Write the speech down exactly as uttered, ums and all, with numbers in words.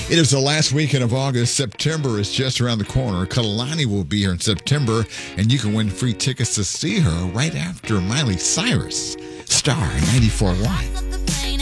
It is the last weekend of August. September is just around the corner. Kalani will be here in September, and you can win free tickets to see her right after Miley Cyrus. Star ninety-four point one.